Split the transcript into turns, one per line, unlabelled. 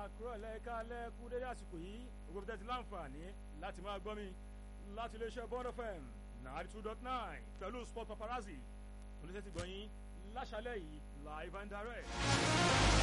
kúrọ̀lẹ́ kálẹ̀ kú dédé àsìkò yìí gbogbo tẹ́tí láǹfààní láti máa gbọ́ mi láti iléeṣẹ́ Bond FM 92.9 pẹ̀lú Sport Paparazzi olùsẹ́tì gbọ̀nyìn láṣálẹ̀ yìí live and direct.